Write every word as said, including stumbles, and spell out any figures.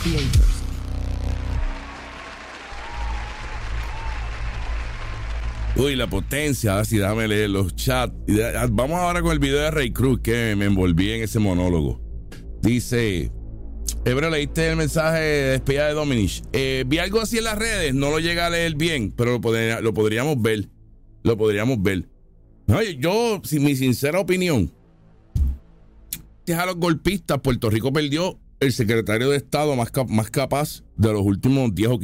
S B A First. Uy, la potencia, así déjame leer los chats. Vamos ahora con el video de Ray Cruz, que me envolví en ese monólogo. Dice, Ebro, ¿leíste el mensaje de despedida de Dominic? Eh, vi algo así en las redes, no lo llegué a leer bien, pero lo, podría, lo podríamos ver. Lo podríamos ver. Oye, yo, sin mi sincera opinión, a los golpistas, Puerto Rico perdió el secretario de Estado más, cap- más capaz de los últimos diez o quince